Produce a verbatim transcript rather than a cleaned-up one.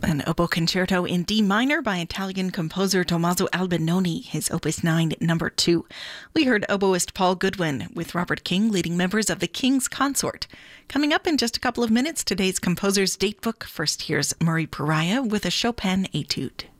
An oboe concerto in D minor by Italian composer Tommaso Albinoni, his Opus nine, number two. We heard oboist Paul Goodwin with Robert King leading members of the King's Consort. Coming up in just a couple of minutes, today's composer's datebook. First, here's Murray Pariah with a Chopin etude.